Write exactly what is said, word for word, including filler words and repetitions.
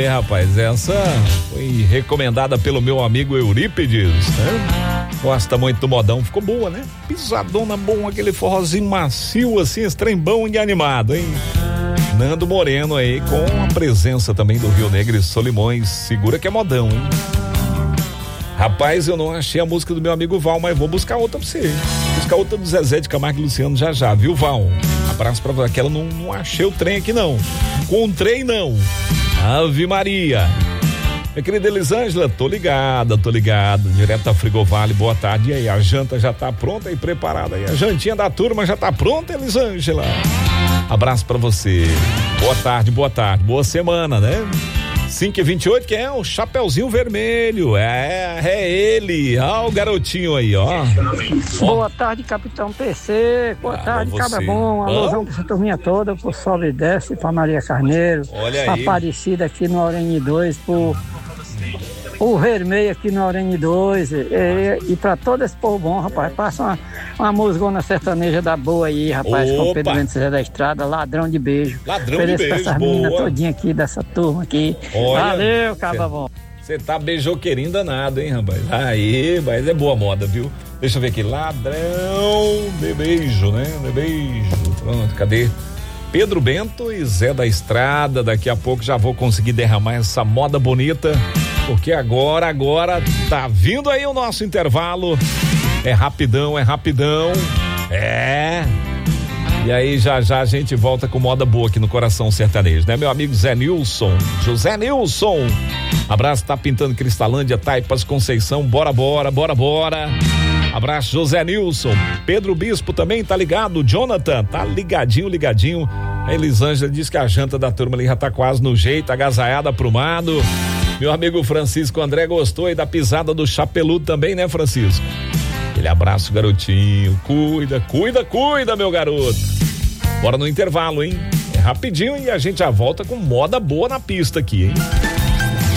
rapaz, essa foi recomendada pelo meu amigo Eurípides, né? Gosta muito do modão, ficou boa, né? Pisadona bom, aquele forrozinho macio assim, esse trem bom e animado, hein? Nando Moreno aí, com a presença também do Rio Negro e Solimões, segura que é modão, hein? Rapaz, eu não achei a música do meu amigo Val, mas vou buscar outra pra você. Vou buscar outra do Zezé de Camargo e Luciano já já, viu, Val? Abraço pra aquela, não, não achei o trem aqui não. Encontrei não. Ave Maria. Minha querida Elisângela, tô ligada, tô ligada. Direto da Frigovale, boa tarde. E aí, a janta já tá pronta e preparada aí? A jantinha da turma já tá pronta, Elisângela? Abraço pra você. Boa tarde, boa tarde. Boa semana, né? cinco e vinte e oito, quem é? O Chapeuzinho Vermelho. É, é ele. Ó, o garotinho aí, ó. Boa tarde, Capitão P C. Boa ah, tarde, Cabra Bom. Alôzão pra essa turminha toda, por Sobe e Desce, pra Maria Carneiro. Olha aí. Aparecida aqui no Aurene dois, por o Vermelho aqui no Aurene dois. E, e, e pra todo esse povo bom, rapaz. Passa uma, uma musgona sertaneja da boa aí, rapaz. Opa. Com o Pedro Bento Zé da Estrada, ladrão de beijo. Ladrão de beijo, pra essas meninas todinhas aqui, dessa turma aqui. Olha, valeu, Cabra Bom. Você tá beijoqueirinho danado, hein, rapaz? Aí, mas é boa moda, viu? Deixa eu ver aqui. Ladrão de beijo, né? De beijo. Pronto, cadê? Pedro Bento e Zé da Estrada. Daqui a pouco já vou conseguir derramar essa moda bonita, porque agora, agora tá vindo aí o nosso intervalo. É rapidão, é rapidão. É. E aí já já a gente volta com moda boa aqui no Coração Sertanejo, né? Meu amigo Zé Nilson, José Nilson. Abraço, tá pintando Cristalândia, Taipas, Conceição, bora, bora, bora, bora. Abraço, José Nilson. Pedro Bispo também tá ligado. Jonathan, tá ligadinho, ligadinho. A Elisângela diz que a janta da turma ali já tá quase no jeito, agasalhada, aprumado. Meu amigo Francisco André gostou aí da pisada do Chapeludo também, né, Francisco? Aquele abraço, garotinho. Cuida, cuida, cuida, meu garoto. Bora no intervalo, hein? É rapidinho e a gente já volta com moda boa na pista aqui, hein?